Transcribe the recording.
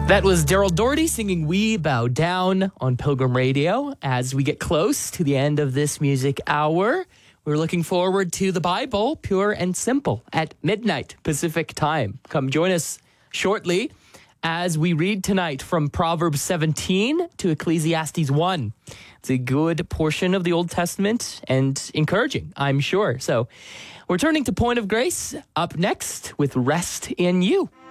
That was Daryl Doherty singing We Bow Down on Pilgrim Radio. As we get close to the end of this music hour, we're looking forward to the Bible, Pure and Simple, at midnight Pacific time. Come join us shortly as we read tonight from Proverbs 17 to Ecclesiastes 1. It's a good portion of the Old Testament and encouraging, I'm sure. So we're turning to Point of Grace up next with Rest in You.